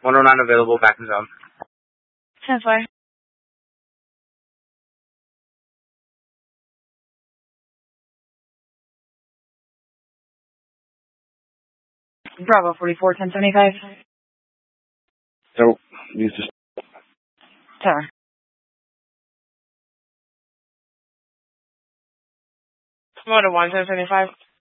109 available, back in zone. 10-4. Bravo 44, 1075. So, use this. Tower. Motor 1, 1075.